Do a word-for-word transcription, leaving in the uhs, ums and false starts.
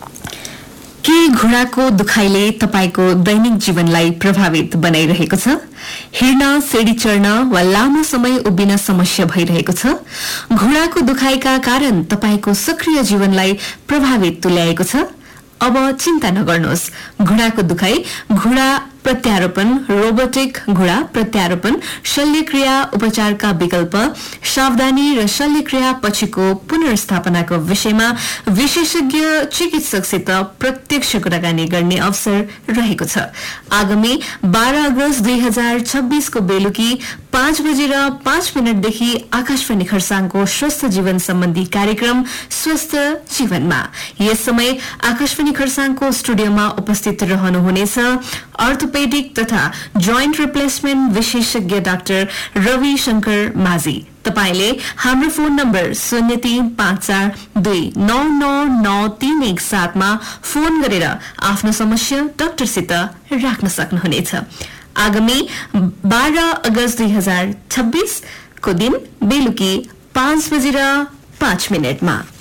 के घुँडाको दुखाइले तपाईको दैनिक जीवनलाई प्रभावित बनाइरहेको छ? हिँड्न, सिडी चढ्न वा लामो समय उभिन समस्या भइरहेको छ? घुँडाको दुखाइका कारण तपाईको सक्रिय जीवनलाई प्रभावित तुल्याएको छ? अब चिन्ता नगर्नुहोस्। घुँडाको दुखाइ, घुँडा प्रत्यारोपण, रोबोटिक घुँडा प्रत्यारोपण, शल्यक्रिया उपचारका विकल्प, सावधानी र शल्यक्रिया पछिको पुनर्स्थापनाको विषयमा विशेषज्ञ चिकित्सकसित प्रत्यक्ष कुराकानी गर्ने अवसर रहेको छ। आगामी बाह्र अगस्त दुई हजार छब्बीस को बेलुकी पाँच बजेर पाँच मिनटदेखि आकाशवाणी खरसाङको स्वस्थ जीवन सम्बन्धी कार्यक्रम स्वस्थ जीवनमा यस समय आकाशवाणी खरसाङको स्टुडियोमा उपस्थित रहनुहुनेछ अर्थोपेडिक तथा जोइन्ट रिप्लेसमेन्ट विशेषज्ञ डाक्टर रवि शंकर माझी। तपाईले हाम्रो फोन नम्बर शून्य तीन पाँच चार दुई नौ नौ नौ तीन एक सात मा फोन गरेर आफ्नो समस्या डाक्टरसित राख्न सक्नुहुनेछ। आगामी बाह्र अगस्त दुई हजार छब्बीस को दिन बेलुकी पाँच बजेर पाँच मिनटमा